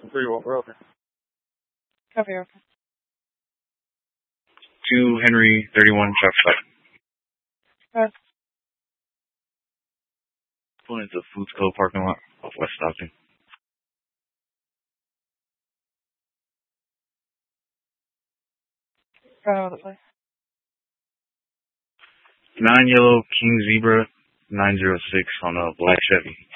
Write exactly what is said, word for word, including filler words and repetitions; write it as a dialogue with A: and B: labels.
A: Three, we're open.
B: Copy, okay.
C: Two Henry thirty-one truck stop.
B: Uh,
C: Pulling into the Foods Co. parking lot off West Stockton.
B: I know the place.
C: Nine yellow King Zebra nine zero six on a black Chevy.